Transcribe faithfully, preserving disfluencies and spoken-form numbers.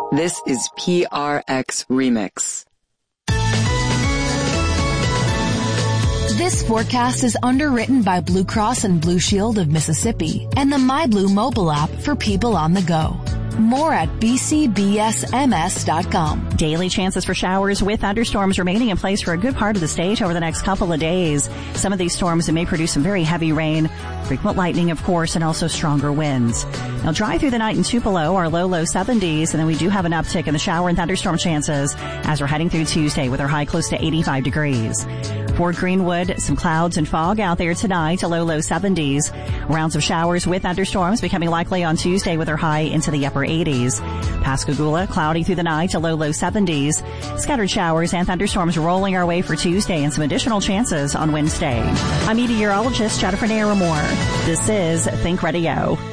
This is P R X Remix. This forecast is underwritten by Blue Cross and Blue Shield of Mississippi and the MyBlue mobile app for people on the go. More at b c b s m s dot com. Daily chances for showers with thunderstorms remaining in place for a good part of the state over the next couple of days. Some of these storms may produce some very heavy rain, frequent lightning, of course, and also stronger winds. Now, dry through the night in Tupelo, our low, low seventies, and then we do have an uptick in the shower and thunderstorm chances as we're heading through Tuesday with our high close to eighty-five degrees. For Greenwood, some clouds and fog out there tonight, a low, low seventies. Rounds of showers with thunderstorms becoming likely on Tuesday with our high into the upper eighties. Pascagoula, cloudy through the night, a low, low seventies. Scattered showers and thunderstorms rolling our way for Tuesday and some additional chances on Wednesday. I'm meteorologist Jennifer Naramore. This is Think Radio.